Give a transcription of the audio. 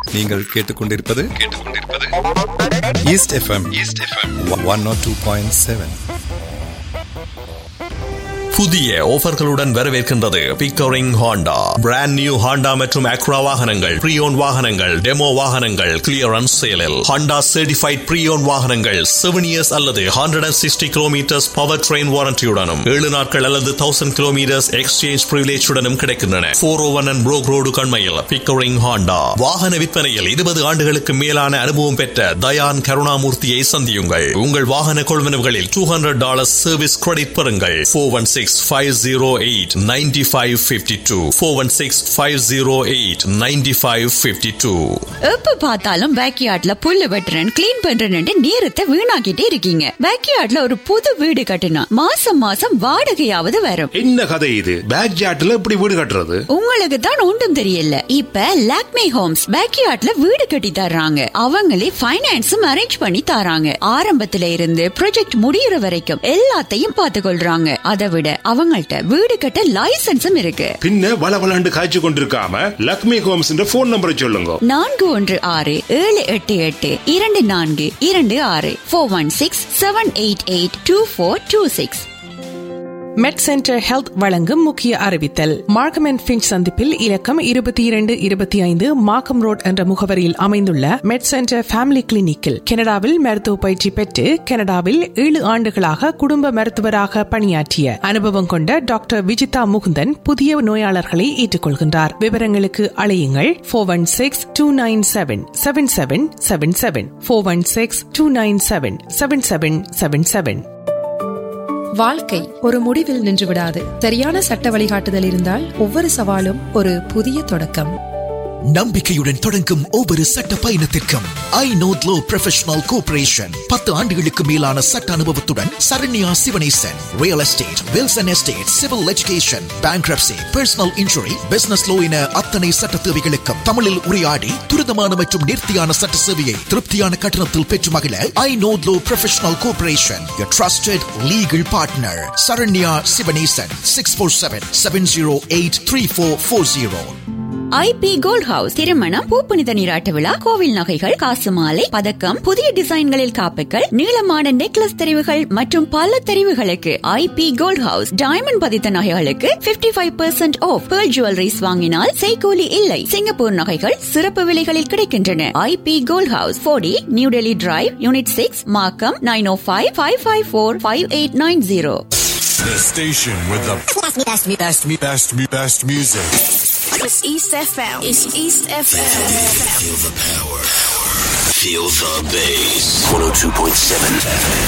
நீங்கள் கேட்டுக்கொண்டிருப்பது east FM 102.7. புதிய ஆஃபர்களுடன் வரவேற்கின்றது Pickering Honda. Brand new Honda மற்றும் அக்ரா வாகனங்கள், ப்ரீயோன் வாகனங்கள், டெமோ வாகனங்கள் கிளியரன்ஸ் சேலில். ஹாண்டா சர்டிஃபைட் ப்ரீயோன் வாகனங்கள் 7 years அல்லது 160 kilometers பவர் ட்ரெயின் வாரண்டியுடனும் 7 நாட்கள் அல்லது 1000 kilometers எக்ஸ்சேஞ்ச் பிரிவிலேஜுடனும் கிடைக்கின்றன. 401 and Brook Road கண்மையில் Pickering Honda. வாகன விற்பனையில் 20 ஆண்டுகளுக்கு மேலான அனுபவம் பெற்ற தயான் கருணாமூர்த்தியை சந்தியுங்கள். உங்கள் வாகன கொள்வனவுகளில் $200 சர்வீஸ் கிரெடிட் பெறுங்கள். 416-508-9552 416-508-9552. எப்ப பார்த்தாலும் பேக்யார்ட்ல புல்லு வெட்டுறேன், கிளீன் பண்றேன்னு நேரத்தை வீணாக்கிட்டே இருக்கீங்க. பேக்யார்ட்ல ஒரு புது வீடு கட்டினா மாசம் மாசம் வாடகையாவது வரும். என்ன கதை இது? பேக்யார்ட்ல எப்படி வீடு கட்டுறது? உங்களுக்கு தான் ஒன்றும் தெரியல. இப்ப லாக்மே ஹோம்ஸ் பேக்யார்ட்ல வீடு கட்டி தர்றாங்க. அவங்களே ஃபைனான்ஸும் அரேஞ்ச் பண்ணி தராங்க. ஆரம்பத்துல இருந்து ப்ராஜெக்ட் முடியற வரைக்கும் எல்லாத்தையும் பார்த்து கொள்றாங்க. அதை விட அவங்கள்ட்ட வீடு கட்ட லைசன்ஸும் இருக்கு. பின்ன வளவளாண்டு காய்ச்சி கொண்டிருக்காம லக்ஷ்மி ஹோம்ஸ் போன் நம்பரை சொல்லுங்க. 4166242426 416-788-2426. மெட் சென்டர் ஹெல்த் வழங்கும் முக்கிய அறிவித்தல். மார்க்கம் அண்ட் ஃபின்ச் சந்திப்பில் இலக்கம் 2225 மார்க்கம் ரோட் என்ற முகவரியில் அமைந்துள்ள மெட் சென்டர் ஃபேமிலி கிளினிக்கில் கனடாவில் மருத்துவ பயிற்சி பெற்று கனடாவில் 7 ஆண்டுகளாக குடும்ப மருத்துவராக பணியாற்றிய அனுபவம் கொண்ட டாக்டர் விஜிதா முகுந்தன் புதிய நோயாளர்களை ஏற்றுக்கொள்கின்றார். விவரங்களுக்கு அழையுங்கள் 416-297-7777 416-297-7777. வாழ்க்கை ஒரு முடிவில் நின்றுவிடாது. சரியான சட்ட வழிகாட்டுதல் இருந்தால் ஒவ்வொரு சவாலும் ஒரு புதிய தொடக்கம். நம்பிக்கையுடன் தொடங்கும் ஒவ்வொரு சட்ட பயணத்திற்கும் ஐ நோட் லோ ப்ரொஃபஷனல் கோஆபரேஷன் 10 ஆண்டுகளுக்கு மேலான சட்ட அனுபவத்துடன் Saranya Sivanesan. Real estate, Wilson estate, civil education, bankruptcy, personal injury, business low என அத்தனை சட்ட தேவைகளுக்கும் தமிழில் உரையாடி துரிதமான மற்றும் நேர்த்தியான சட்ட சேவையை திருப்தியான கட்டணத்தில் பெற்று மகிழ ஐ note low professional cooperation, your trusted legal partner. Saranya Sivanesan 647-708-3440. IP Gold House திருமணம், பூப்புனித நீராட்ட விழா, கோவில் நகைகள், காசு மாலை, பதக்கம், புதிய டிசைன்களில் காப்புகள், நீளமான நெக்லஸ் தெரிவுகள் மற்றும் பல தெரிவுகளுக்கு IP Gold House. டைமண்ட் பதித்த நகைகளுக்கு 55% ஆஃப். பேர்ல் ஜுவல்லரிஸ் வாங்கினால் செய்கூலி இல்லை. சிங்கப்பூர் நகைகள் சிறப்பு விலைகளில் கிடைக்கின்றன. IP Gold House 40 new Delhi drive, unit 6, மார்க்கம் 905-554-5890. The station with the best music. It's East FM. It's East FM. Feel the power. Feel the bass. 102.7 FM.